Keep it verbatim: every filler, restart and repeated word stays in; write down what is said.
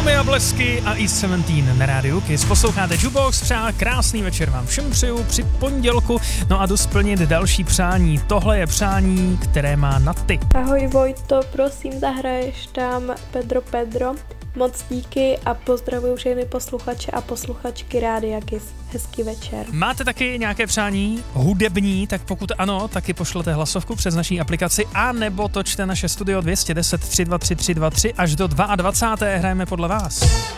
Stromy a blesky a i sedmnáct na rádiu Kiss. Posloucháte Jukebox, přál krásný večer vám všem přeju při pondělku. No a jdu splnit další přání. Tohle je přání, které má Natty. Ahoj Vojto, prosím zahraješ tam Pedro Pedro. Moc díky a pozdravuju všechny posluchače a posluchačky Rádia Kiss. Hezký večer. Máte taky nějaké přání hudební, tak pokud ano, taky pošlete hlasovku přes naší aplikaci a nebo točte naše studio dvě jedna nula tři dva tři tři dva tři až do dvacátého druhého hrajeme podle vás.